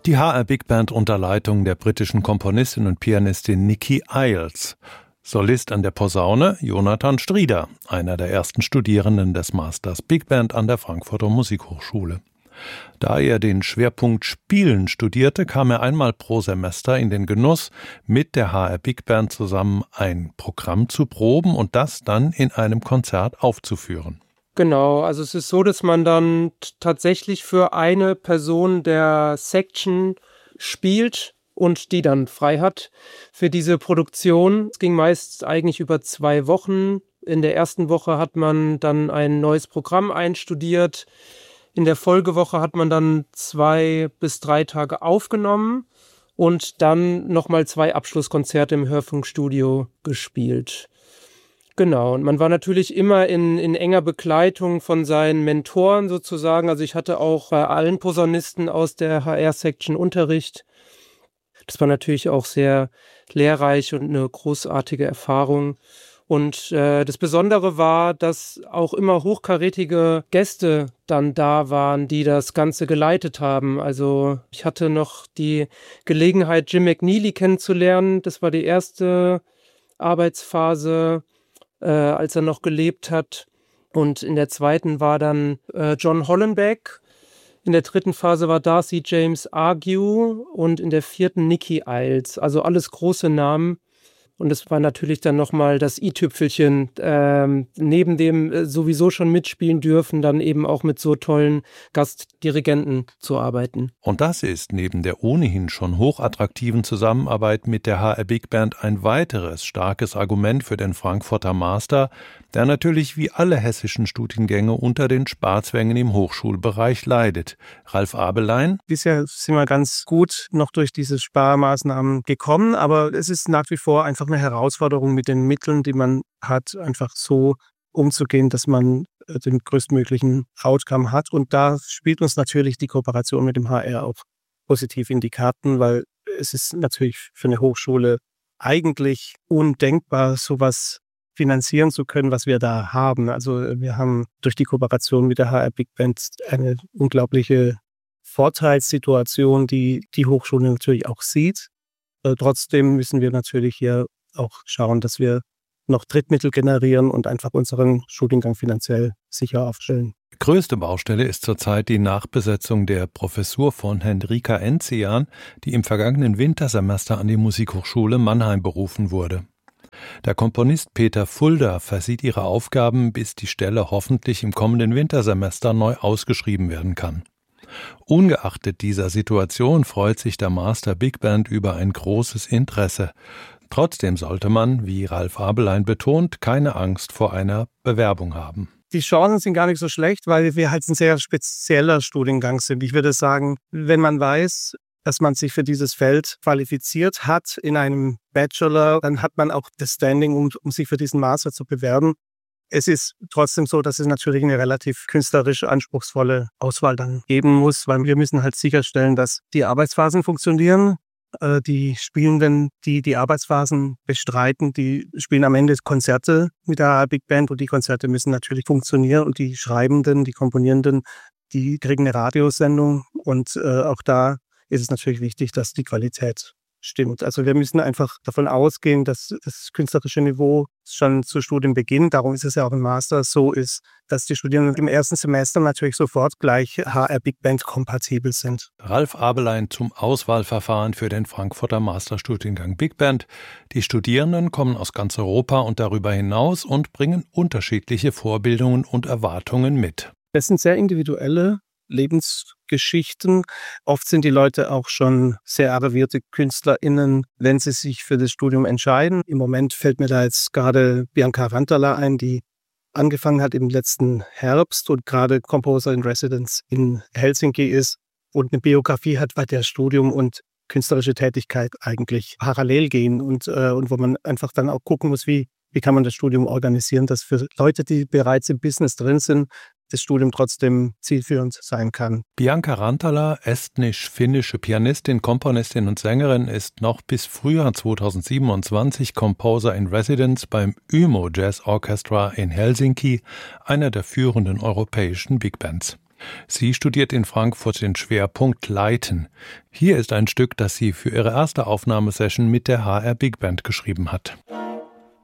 Die HR Big Band unter Leitung der britischen Komponistin und Pianistin Nicky Iles. Solist an der Posaune Jonathan Strieder, einer der ersten Studierenden des Masters Big Band an der Frankfurter Musikhochschule. Da er den Schwerpunkt Spielen studierte, kam er einmal pro Semester in den Genuss, mit der HR Big Band zusammen ein Programm zu proben und das dann in einem Konzert aufzuführen. Genau, also es ist so, dass man dann tatsächlich für eine Person der Section spielt und die dann frei hat für diese Produktion. Es ging meist eigentlich über 2 Wochen. In der ersten Woche hat man dann ein neues Programm einstudiert. In der Folgewoche hat man dann 2 bis 3 Tage aufgenommen und dann nochmal 2 Abschlusskonzerte im Hörfunkstudio gespielt. Genau, und man war natürlich immer in enger Begleitung von seinen Mentoren sozusagen. Also ich hatte auch bei allen Posaunisten aus der HR-Section Unterricht. Das war natürlich auch sehr lehrreich und eine großartige Erfahrung. Und das Besondere war, dass auch immer hochkarätige Gäste dann da waren, die das Ganze geleitet haben. Also ich hatte noch die Gelegenheit, Jim McNeely kennenzulernen. Das war die erste Arbeitsphase, als er noch gelebt hat. Und in der zweiten war dann John Hollenbeck. In der dritten Phase war Darcy James Argue und in der 4. Nicky Iles. Also alles große Namen. Und es war natürlich dann nochmal das i-Tüpfelchen, neben dem sowieso schon mitspielen dürfen, dann eben auch mit so tollen Gastdirigenten zu arbeiten. Und das ist neben der ohnehin schon hochattraktiven Zusammenarbeit mit der HR Big Band ein weiteres starkes Argument für den Frankfurter Master, der natürlich wie alle hessischen Studiengänge unter den Sparzwängen im Hochschulbereich leidet. Ralf Abelein. Bisher sind wir ganz gut noch durch diese Sparmaßnahmen gekommen, aber es ist nach wie vor einfach eine Herausforderung mit den Mitteln, die man hat, einfach so umzugehen, dass man den größtmöglichen Outcome hat. Und da spielt uns natürlich die Kooperation mit dem HR auch positiv in die Karten, weil es ist natürlich für eine Hochschule eigentlich undenkbar, sowas finanzieren zu können, was wir da haben. Also wir haben durch die Kooperation mit der HR Big Band eine unglaubliche Vorteilssituation, die die Hochschule natürlich auch sieht. Trotzdem müssen wir natürlich hier auch schauen, dass wir noch Drittmittel generieren und einfach unseren Studiengang finanziell sicher aufstellen. Größte Baustelle ist zurzeit die Nachbesetzung der Professur von Henrika Enzian, die im vergangenen Wintersemester an die Musikhochschule Mannheim berufen wurde. Der Komponist Peter Fulda versieht ihre Aufgaben, bis die Stelle hoffentlich im kommenden Wintersemester neu ausgeschrieben werden kann. Ungeachtet dieser Situation freut sich der Master Big Band über ein großes Interesse. Trotzdem sollte man, wie Ralf Abelein betont, keine Angst vor einer Bewerbung haben. Die Chancen sind gar nicht so schlecht, weil wir halt ein sehr spezieller Studiengang sind. Ich würde sagen, wenn man weiß, dass man sich für dieses Feld qualifiziert hat in einem Bachelor, dann hat man auch das Standing, um sich für diesen Master zu bewerben. Es ist trotzdem so, dass es natürlich eine relativ künstlerisch anspruchsvolle Auswahl dann geben muss, weil wir müssen halt sicherstellen, dass die Arbeitsphasen funktionieren. Die Spielenden, die die Arbeitsphasen bestreiten, die spielen am Ende Konzerte mit der Big Band und die Konzerte müssen natürlich funktionieren und die Schreibenden, die Komponierenden, die kriegen eine Radiosendung und auch da ist es natürlich wichtig, dass die Qualität stimmt. Also wir müssen einfach davon ausgehen, dass das künstlerische Niveau schon zu Studienbeginn, darum ist es ja auch im Master, so ist, dass die Studierenden im ersten Semester natürlich sofort gleich HR Big Band kompatibel sind. Ralf Abelein zum Auswahlverfahren für den Frankfurter Masterstudiengang Big Band. Die Studierenden kommen aus ganz Europa und darüber hinaus und bringen unterschiedliche Vorbildungen und Erwartungen mit. Das sind sehr individuelle Lebensgeschichten. Oft sind die Leute auch schon sehr arrivierte KünstlerInnen, wenn sie sich für das Studium entscheiden. Im Moment fällt mir da jetzt gerade Bianca Rantala ein, die angefangen hat im letzten Herbst und gerade Composer in Residence in Helsinki ist und eine Biografie hat, bei der Studium und künstlerische Tätigkeit eigentlich parallel gehen und wo man einfach dann auch gucken muss, wie kann man das Studium organisieren, dass für Leute, die bereits im Business drin sind, das Studium trotzdem zielführend sein kann. Bianca Rantala, estnisch-finnische Pianistin, Komponistin und Sängerin, ist noch bis Frühjahr 2027 Composer in Residence beim YMO Jazz Orchestra in Helsinki, einer der führenden europäischen Big Bands. Sie studiert in Frankfurt den Schwerpunkt Leiten. Hier ist ein Stück, das sie für ihre erste Aufnahmesession mit der HR Big Band geschrieben hat.